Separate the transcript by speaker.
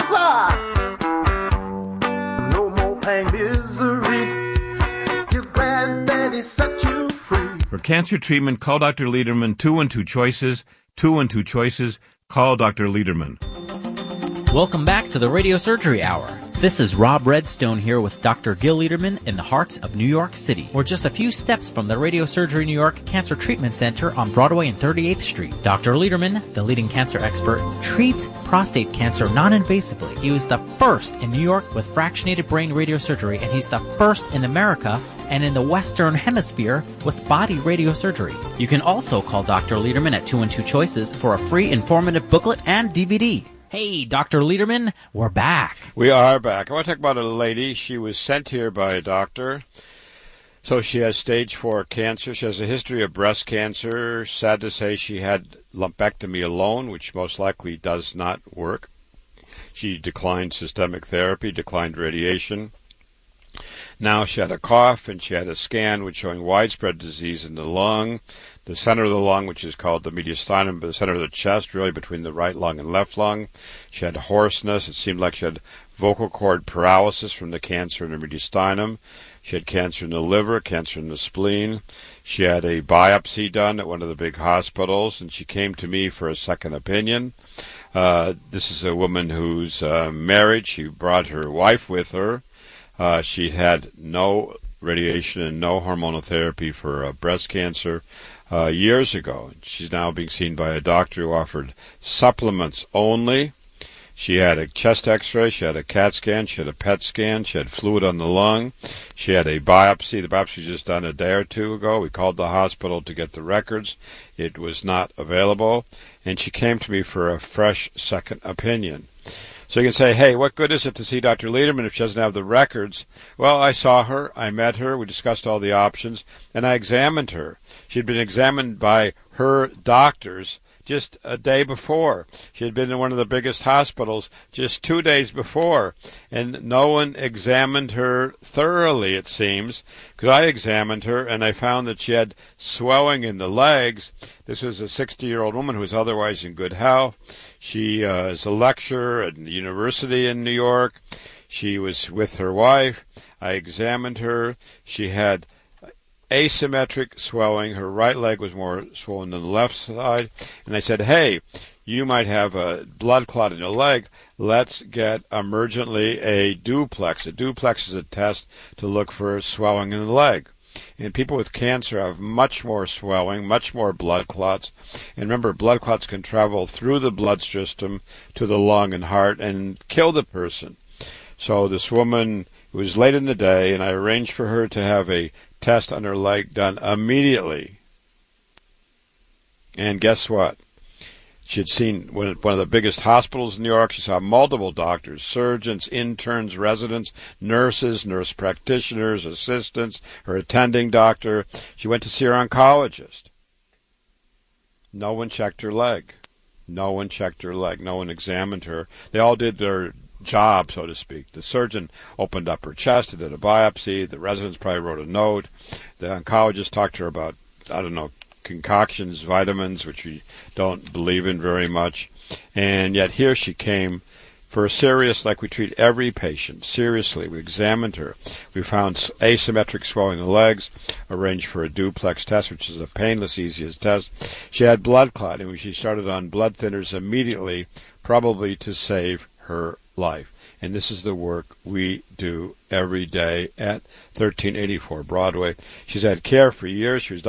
Speaker 1: No more pain, misery. You're glad that he set you free.
Speaker 2: For cancer treatment, call Dr. Lederman. 212 Choices. 212 Choices. Call Dr. Lederman.
Speaker 3: Welcome back to the Radio Surgery Hour. This is Rob Redstone here with Dr. Gil Lederman in the heart of New York City. We're just a few steps from the Radio Surgery New York Cancer Treatment Center on Broadway and 38th Street. Dr. Lederman, the leading cancer expert, treats prostate cancer non-invasively. He was the first in New York with fractionated brain radiosurgery, and he's the first in America and in the Western Hemisphere with body radiosurgery. You can also call Dr. Lederman at 212 Choices for a free informative booklet and DVD. Hey, Dr. Lederman, we're back.
Speaker 4: We are back. I want to talk about a lady. She was sent here by a doctor. So she has stage 4 cancer. She has a history of breast cancer. Sad to say she had lumpectomy alone, which most likely does not work. She declined systemic therapy, declined radiation. Now she had a cough, and she had a scan which showing widespread disease in the lung, the center of the lung, which is called the mediastinum, but the center of the chest, really between the right lung and left lung. She had hoarseness. It seemed like she had vocal cord paralysis from the cancer in her mediastinum. She had cancer in the liver, cancer in the spleen. She had a biopsy done at one of the big hospitals, and she came to me for a second opinion. This is a woman who's married. She brought her wife with her. She'd had no radiation and no hormonal therapy for breast cancer years ago. She's now being seen by a doctor who offered supplements only. She had a chest x-ray, she had a CAT scan, she had a PET scan, she had fluid on the lung, she had a biopsy. The biopsy was just done a day or two ago. We called the hospital to get the records. It was not available, and she came to me for a fresh second opinion. So you can say, hey, what good is it to see Dr. Lederman if she doesn't have the records? Well, I saw her, I met her, we discussed all the options, and I examined her. She'd been examined by her doctors just a day before. She had been in one of the biggest hospitals just 2 days before, and no one examined her thoroughly, it seems, because I examined her, and I found that she had swelling in the legs. This was a 60-year-old woman who was otherwise in good health. She is a lecturer at the university in New York. She was with her wife. I examined her. She had asymmetric swelling. Her right leg was more swollen than the left side. And I said, hey, you might have a blood clot in your leg. Let's get emergently a duplex. A duplex is a test to look for swelling in the leg. And people with cancer have much more swelling, much more blood clots. And remember, blood clots can travel through the blood system to the lung and heart and kill the person. So this woman, it was late in the day, and I arranged for her to have a test on her leg done immediately. And guess what? She had seen one of the biggest hospitals in New York. She saw multiple doctors, surgeons, interns, residents, nurses, nurse practitioners, assistants, her attending doctor. She went to see her oncologist. No one checked her leg. No one checked her leg. No one examined her. They all did their job, so to speak. The surgeon opened up her chest and did a biopsy. The residents probably wrote a note. The oncologist talked to her about, concoctions, vitamins, which we don't believe in very much. And yet here she came for a serious, like we treat every patient, seriously. We examined her. We found asymmetric swelling in the legs, arranged for a duplex test, which is a painless, easiest test. She had blood clotting. She started on blood thinners immediately, probably to save her life. And this is the work we do every day at 1384 Broadway. She's had care for years. She was